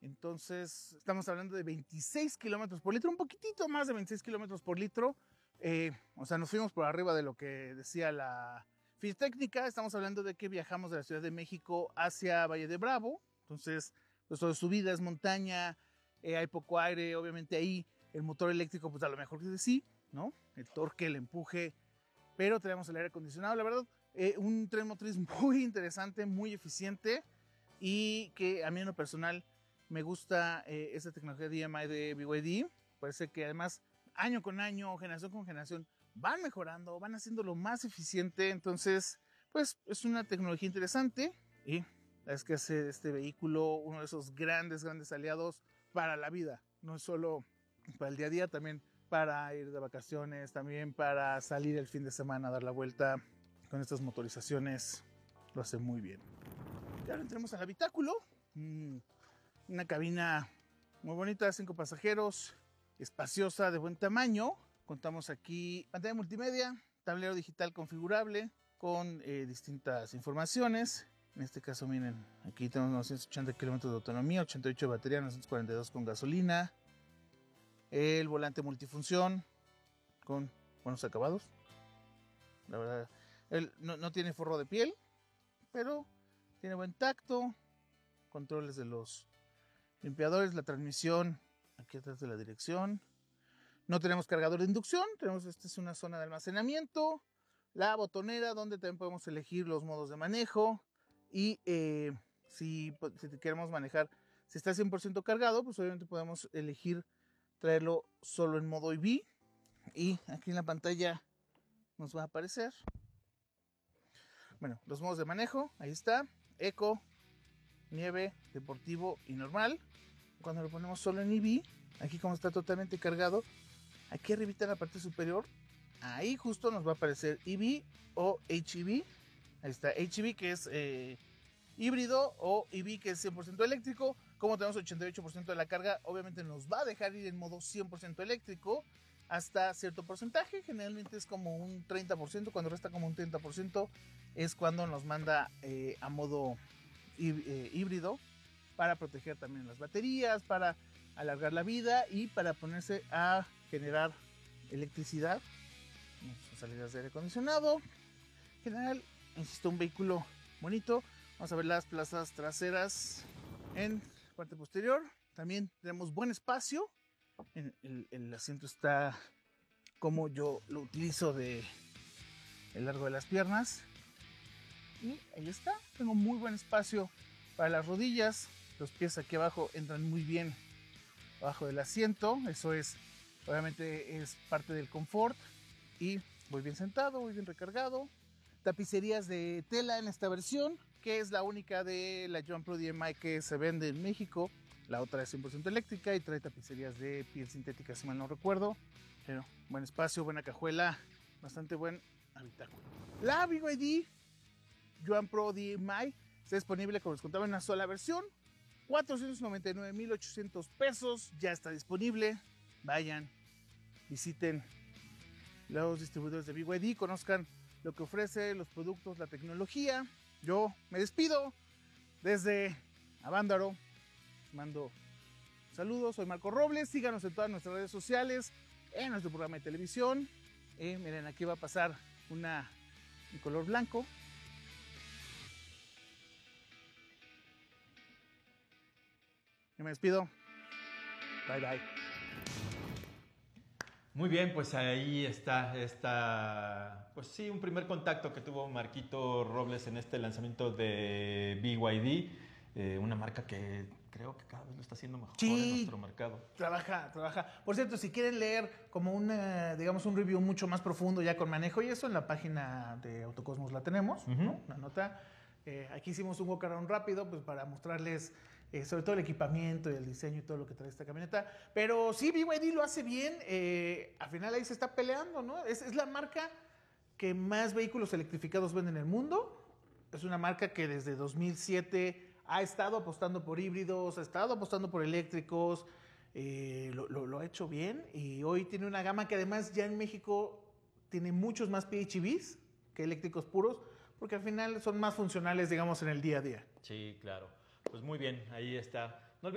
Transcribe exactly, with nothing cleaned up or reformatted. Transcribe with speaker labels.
Speaker 1: Entonces, estamos hablando de veintiséis kilómetros por litro, un poquitito más de veintiséis kilómetros por litro. Eh, o sea, nos fuimos por arriba de lo que decía la ficha técnica. Estamos hablando de que viajamos de la Ciudad de México hacia Valle de Bravo. Entonces, pues todo es subida, es montaña, eh, hay poco aire. Obviamente ahí el motor eléctrico, pues a lo mejor que sí, ¿no? El torque, el empuje, pero tenemos el aire acondicionado. La verdad, eh, un tren motriz muy interesante, muy eficiente y que a mí en lo personal me gusta eh, esta tecnología D M I de B Y D. Parece que además año con año, generación con generación, van mejorando, van haciéndolo más eficiente. Entonces, pues es una tecnología interesante y es que hace de este vehículo uno de esos grandes, grandes aliados para la vida. No solo para el día a día, también para ir de vacaciones, también para salir el fin de semana a dar la vuelta. Con estas motorizaciones lo hace muy bien. Ya entremos al habitáculo. Mm. Una cabina muy bonita, cinco pasajeros, espaciosa, de buen tamaño. Contamos aquí pantalla multimedia, tablero digital configurable con eh, distintas informaciones. En este caso, miren, aquí tenemos novecientos ochenta kilómetros de autonomía, ochenta y ocho de batería, novecientos cuarenta y dos con gasolina. El volante multifunción con buenos acabados. La verdad, él no, no tiene forro de piel, pero tiene buen tacto. Controles de los limpiadores, la transmisión aquí atrás de la dirección. No tenemos cargador de inducción, tenemos, esta es una zona de almacenamiento, la botonera donde también podemos elegir los modos de manejo y eh, si, si queremos manejar, si está cien por ciento cargado, pues obviamente podemos elegir traerlo solo en modo E V y aquí en la pantalla nos va a aparecer, bueno, los modos de manejo, ahí está, Eco, nieve, deportivo y normal. Cuando lo ponemos solo en E V, aquí como está totalmente cargado, aquí arribita en la parte superior, ahí justo nos va a aparecer E V o H E V. Ahí está H E V, que es eh, híbrido, o E V, que es cien por ciento eléctrico. Como tenemos ochenta y ocho por ciento de la carga, obviamente nos va a dejar ir en modo cien por ciento eléctrico hasta cierto porcentaje. Generalmente es como un treinta por ciento, cuando resta como un treinta por ciento es cuando nos manda eh, a modo eh, híbrido, para proteger también las baterías, para alargar la vida y para ponerse a generar electricidad. Salidas de aire acondicionado. En general, insisto, un vehículo bonito. Vamos a ver las plazas traseras en la parte posterior. También tenemos buen espacio. El, el, el asiento está como yo lo utilizo de el largo de las piernas. Y ahí está. Tengo muy buen espacio para las rodillas. Los pies aquí abajo entran muy bien abajo del asiento. Eso es, obviamente, es parte del confort. Y voy bien sentado, muy bien recargado. Tapicerías de tela en esta versión, que es la única de la Yuan Pro D M I que se vende en México. La otra es cien por ciento eléctrica y trae tapicerías de piel sintética, si mal no recuerdo. Pero buen espacio, buena cajuela, bastante buen habitáculo. La B Y D Yuan Pro D M I está disponible, como les contaba, en una sola versión. cuatrocientos noventa y nueve mil ochocientos pesos, ya está disponible. Vayan, visiten los distribuidores de B Y D, conozcan lo que ofrece, los productos, la tecnología. Yo me despido desde Avándaro. Mando saludos, soy Marco Robles. Síganos en todas nuestras redes sociales, en nuestro programa de televisión. Eh, miren, aquí va a pasar una en color blanco. Yo me despido. Bye, bye.
Speaker 2: Muy bien, pues ahí está, está, pues sí, un primer contacto que tuvo Marquito Robles en este lanzamiento de B Y D, eh, una marca que creo que cada vez lo está haciendo mejor
Speaker 1: sí,
Speaker 2: en nuestro mercado.
Speaker 1: Trabaja, trabaja. Por cierto, si quieren leer como una, digamos, un review mucho más profundo ya con manejo y eso, en la página de Autocosmos la tenemos, uh-huh. ¿no? Una nota. Eh, aquí hicimos un walk around rápido, pues para mostrarles eh, sobre todo el equipamiento y el diseño y todo lo que trae esta camioneta. Pero sí, B Y D lo hace bien. Eh, al final ahí se está peleando, ¿no? Es, es la marca que más vehículos electrificados vende en el mundo. Es una marca que desde dos mil siete ha estado apostando por híbridos, ha estado apostando por eléctricos. Eh, lo, lo, lo ha hecho bien y hoy tiene una gama que además ya en México tiene muchos más P H E Vs que eléctricos puros, porque al final son más funcionales, digamos, en el día a día.
Speaker 2: Sí, claro. Pues muy bien, ahí está